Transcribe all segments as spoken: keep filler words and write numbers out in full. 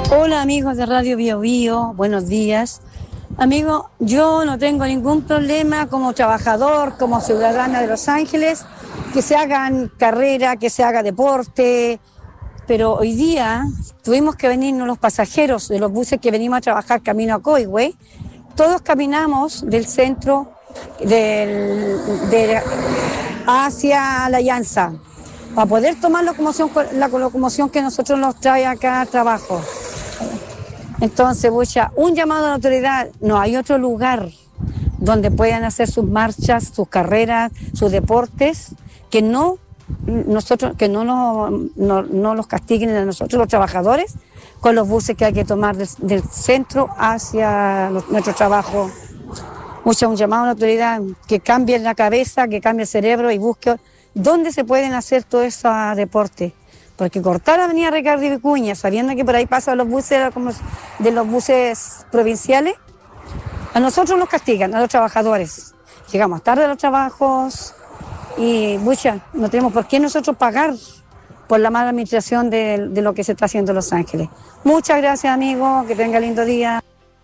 Hola amigos de Radio Bio Bio, buenos días. Amigo, yo no tengo ningún problema como trabajador, como ciudadana de Los Ángeles, que se hagan carrera, que se haga deporte, pero hoy día tuvimos que venirnos los pasajeros de los buses que venimos a trabajar camino a Coihue. Todos caminamos del centro del, de, hacia La Llanza, para poder tomar la locomoción, la locomoción que nosotros nos trae acá al trabajo. Entonces, bucha, un llamado a la autoridad, no hay otro lugar donde puedan hacer sus marchas, sus carreras, sus deportes, que no nosotros, que no, nos, no, no los castiguen a nosotros los trabajadores con los buses que hay que tomar del, del centro hacia los, nuestro trabajo. Mucha, un llamado a la autoridad que cambie la cabeza, que cambie el cerebro y busque dónde se pueden hacer todo ese deporte. Porque cortar la avenida Ricardo y Vicuña, sabiendo que por ahí pasan los buses de los buses provinciales, a nosotros nos castigan, a los trabajadores. Llegamos tarde a los trabajos y, bucha, no tenemos por qué nosotros pagar por la mala administración de, de lo que se está haciendo en Los Ángeles. Muchas gracias, amigo, que tenga lindo día.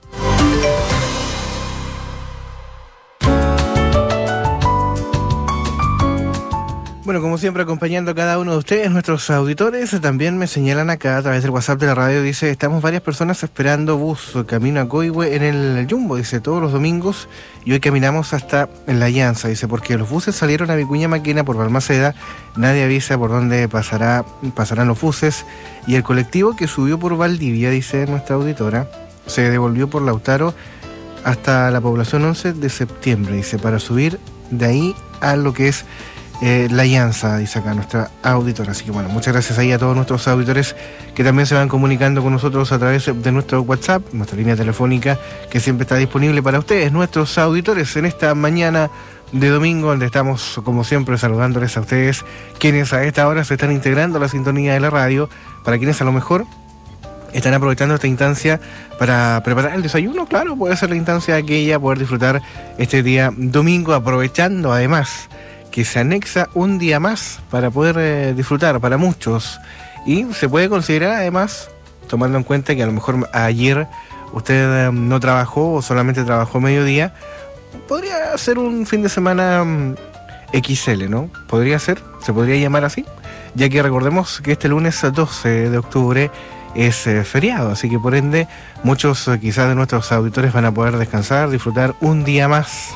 Bueno, como siempre, acompañando a cada uno de ustedes, nuestros auditores, también me señalan acá a través del WhatsApp de la radio, dice, estamos varias personas esperando bus camino a Coihue en el Jumbo, dice, todos los domingos, y hoy caminamos hasta en La Llanza, dice, porque los buses salieron a Vicuña Maquena por Balmaceda, nadie avisa por dónde pasará, pasarán los buses, y el colectivo que subió por Valdivia, dice nuestra auditora, se devolvió por Lautaro hasta la población once de septiembre, dice, para subir de ahí a lo que es Eh, La Llanza, dice acá nuestra auditora. Así que bueno, muchas gracias ahí a todos nuestros auditores que también se van comunicando con nosotros a través de nuestro WhatsApp, nuestra línea telefónica que siempre está disponible para ustedes, nuestros auditores, en esta mañana de domingo, donde estamos como siempre saludándoles a ustedes, quienes a esta hora se están integrando a la sintonía de la radio, para quienes a lo mejor están aprovechando esta instancia para preparar el desayuno. Claro, puede ser la instancia aquella, poder disfrutar este día domingo, aprovechando además que se anexa un día más para poder eh, disfrutar para muchos, y se puede considerar además, tomando en cuenta que a lo mejor ayer usted eh, no trabajó o solamente trabajó mediodía, podría ser un fin de semana um, equis ele, ¿no? Podría ser, se podría llamar así, ya que recordemos que este lunes doce de octubre es eh, feriado, así que por ende muchos eh, quizás de nuestros auditores van a poder descansar, disfrutar un día más.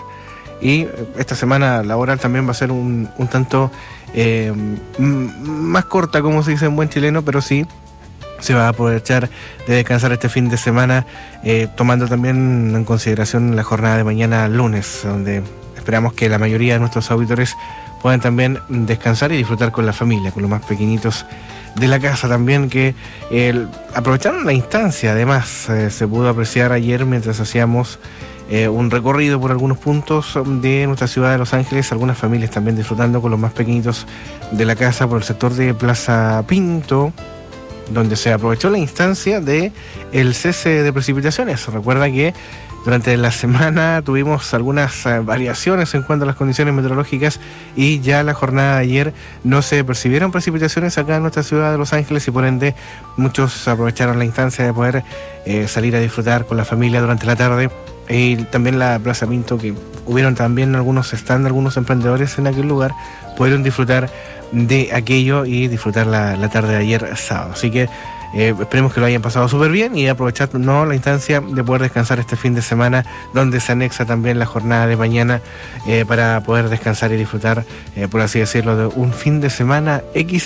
Y esta semana laboral también va a ser un, un tanto eh, m- más corta, como se dice en buen chileno, pero sí se va a aprovechar de descansar este fin de semana, eh, tomando también en consideración la jornada de mañana lunes, donde esperamos que la mayoría de nuestros auditores puedan también descansar y disfrutar con la familia, con los más pequeñitos de la casa también, que eh, aprovecharon la instancia. Además, eh, se pudo apreciar ayer mientras hacíamos Eh, un recorrido por algunos puntos de nuestra ciudad de Los Ángeles, algunas familias también disfrutando con los más pequeñitos de la casa por el sector de Plaza Pinto, donde se aprovechó la instancia de el cese de precipitaciones. Recuerda que durante la semana tuvimos algunas eh, variaciones en cuanto a las condiciones meteorológicas, y ya la jornada de ayer no se percibieron precipitaciones acá en nuestra ciudad de Los Ángeles, y por ende muchos aprovecharon la instancia de poder eh, salir a disfrutar con la familia durante la tarde. Y también la Plaza Pinto, que hubieron también algunos stands, algunos emprendedores en aquel lugar, pudieron disfrutar de aquello y disfrutar la, la tarde de ayer sábado. Así que eh, esperemos que lo hayan pasado súper bien y aprovechar ¿no? la instancia de poder descansar este fin de semana, donde se anexa también la jornada de mañana eh, para poder descansar y disfrutar, eh, por así decirlo, de un fin de semana equis